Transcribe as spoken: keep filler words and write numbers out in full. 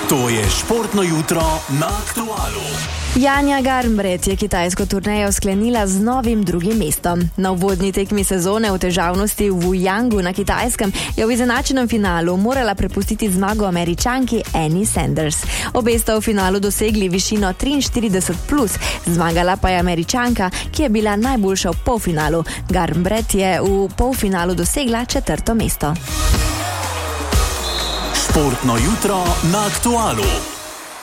To je športno jutro na Aktualu. Janja Garnbret je kitajsko turnejo sklenila z novim drugim mestom. Na uvodni tekmi sezone v težavnosti v Wuyangu na Kitajskem je v izenačenem finalu morala prepustiti zmago Američanki Annie Sanders. Obe sta v finalu dosegli višino triinštirideset plus, zmagala pa je Američanka, ki je bila najboljša v polfinalu. Garnbret je v polfinalu dosegla četrto mesto. Športno jutro na Aktualu.